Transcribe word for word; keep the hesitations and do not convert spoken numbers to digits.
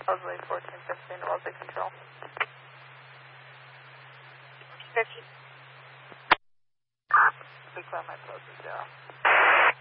Supposedly fourteen fifteen, Wellesley Control. fifty. Declare my post as zero.